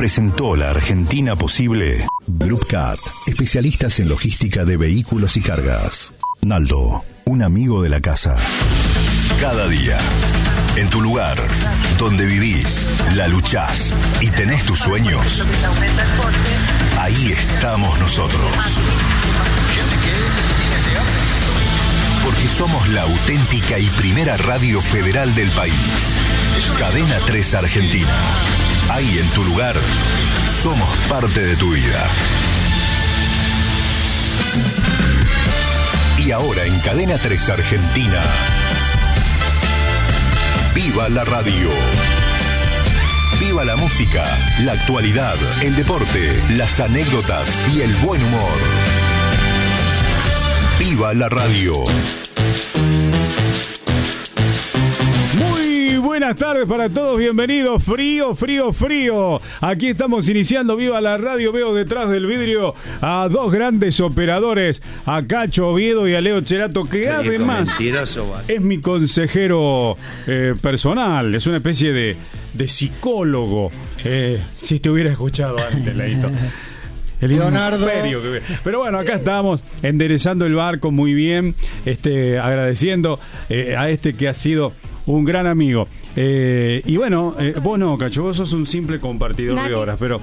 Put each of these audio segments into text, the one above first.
presentó La Argentina Posible. Groupcat, especialistas en logística de vehículos y cargas. Naldo, un amigo de la casa. Cada día, en tu lugar, donde vivís, la luchás y tenés tus sueños, ahí estamos nosotros. Porque somos la auténtica y primera radio federal del país. Cadena 3 Argentina. Ahí en tu lugar, somos parte de tu vida. Y ahora en Cadena 3 Argentina, ¡viva la radio! ¡Viva la música, la actualidad, el deporte, las anécdotas y el buen humor! ¡Viva la radio! Buenas tardes para todos, bienvenidos. Frío. Aquí estamos iniciando Viva la Radio. Veo detrás del vidrio a dos grandes operadores, a Cacho Oviedo y a Leo Cherato, que además es mi consejero personal, es una especie de psicólogo. Si te hubiera escuchado antes, Leito. El Leonardo. Pero bueno, acá estamos enderezando el barco muy bien, agradeciendo a que ha sido un gran amigo. Y bueno, vos no, Cacho, vos sos un simple compartidor de horas, pero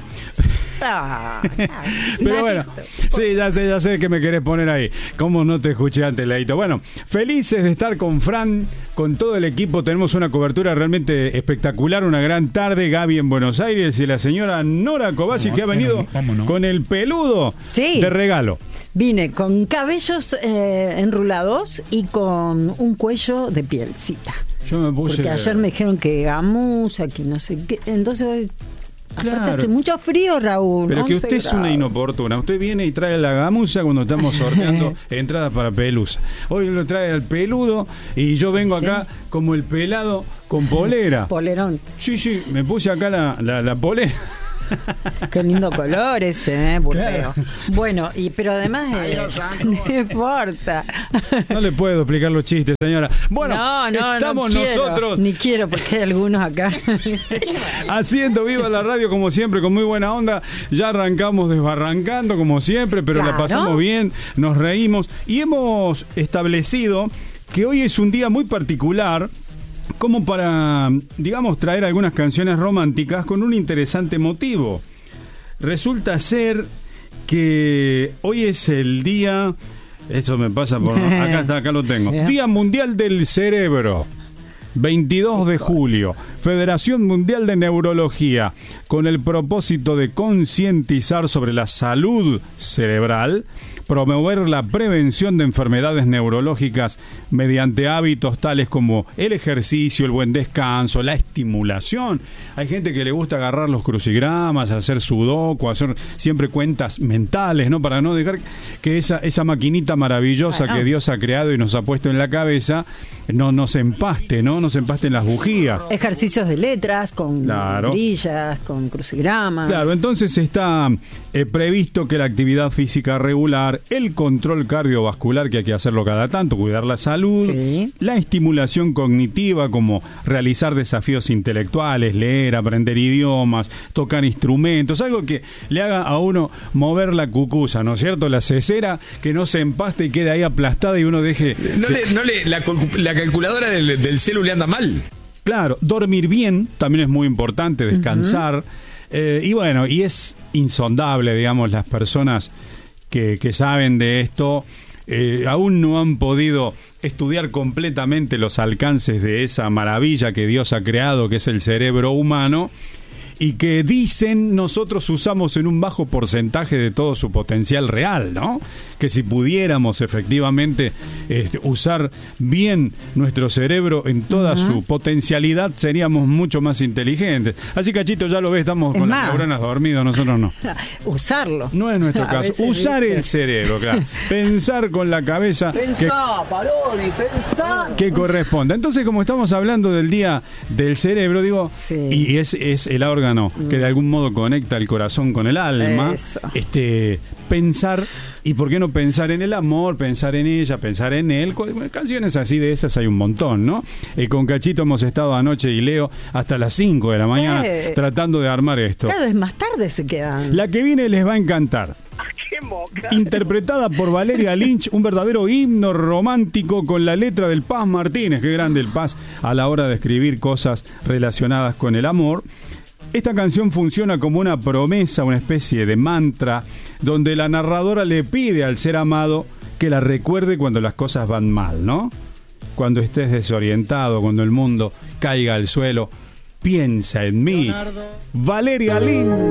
bueno, sí, ya sé que me querés poner ahí. ¿Cómo no te escuché antes, Leito? Bueno, felices de estar con Fran, con todo el equipo. Tenemos una cobertura realmente espectacular, una gran tarde. Gaby en Buenos Aires y la señora Nora Cobasi, que ha venido con el peludo de regalo. Vine con cabellos enrulados y con un cuello de pielcita. Yo me puse... Porque ayer me dijeron que gamuza, que no sé qué. Entonces, aparte hace mucho frío, Raúl. Pero que usted grados. Es una inoportuna. Usted viene y trae la gamuza cuando estamos sorteando entradas para Pelusa. Hoy lo trae al peludo y yo vengo acá como el pelado con polera. Polerón. Sí, me puse acá la polera. Qué lindo color ese, burleo. Claro. Bueno, pero además no importa. No le puedo explicar los chistes, señora. Bueno, estamos no quiero, nosotros. Ni quiero, porque hay algunos acá haciendo Viva la Radio como siempre, con muy buena onda. Ya arrancamos desbarrancando como siempre, pero la pasamos bien, nos reímos y hemos establecido que hoy es un día muy particular, como para, digamos, traer algunas canciones románticas con un interesante motivo. Resulta ser que hoy es el día, esto me pasa por... acá lo tengo. Día Mundial del Cerebro. 22 de julio, Federación Mundial de Neurología, con el propósito de concientizar sobre la salud cerebral, promover la prevención de enfermedades neurológicas mediante hábitos tales como el ejercicio, el buen descanso, la estimulación. Hay gente que le gusta agarrar los crucigramas, hacer sudoku, hacer siempre cuentas mentales, ¿no? Para no dejar que esa maquinita maravillosa que Dios ha creado y nos ha puesto en la cabeza no nos empaste, ¿no? Nos empasten las bujías. Ejercicios de letras, con grillas, con crucigramas. Claro, entonces está previsto que la actividad física regular, el control cardiovascular, que hay que hacerlo cada tanto, cuidar la salud, la estimulación cognitiva, como realizar desafíos intelectuales, leer, aprender idiomas, tocar instrumentos, algo que le haga a uno mover la cucusa, ¿no es cierto? La cesera, que no se empaste y quede ahí aplastada y uno deje... La calculadora del celu le anda mal. Claro, dormir bien también es muy importante, descansar. Y bueno, y es insondable, digamos, las personas que saben de esto aún no han podido estudiar completamente los alcances de esa maravilla que Dios ha creado, que es el cerebro humano, y que dicen nosotros usamos en un bajo porcentaje de todo su potencial real, ¿no? Que si pudiéramos efectivamente usar bien nuestro cerebro en toda su potencialidad, seríamos mucho más inteligentes. Así, Cachito, ya lo ves, estamos con las neuronas dormidas, nosotros no. Usarlo. No es nuestro caso. Usar el cerebro, claro. Pensar con la cabeza. Pensá, Parodi, pensá. Que corresponde. Entonces, como estamos hablando del Día del Cerebro, digo, y es el órgano órgano que de algún modo conecta el corazón con el alma. Eso. Pensar, y por qué no pensar en el amor, pensar en ella, pensar en él. Canciones así de esas hay un montón, ¿no? Con Cachito hemos estado anoche y Leo hasta las 5 de la mañana tratando de armar esto. Cada vez más tarde se quedan. La que viene les va a encantar. Interpretada por Valeria Lynch, un verdadero himno romántico con la letra del Paz Martínez. Qué grande el Paz a la hora de escribir cosas relacionadas con el amor. Esta canción funciona como una promesa, una especie de mantra, donde la narradora le pide al ser amado que la recuerde cuando las cosas van mal, ¿no? Cuando estés desorientado, cuando el mundo caiga al suelo, piensa en mí. Valeria Lynch.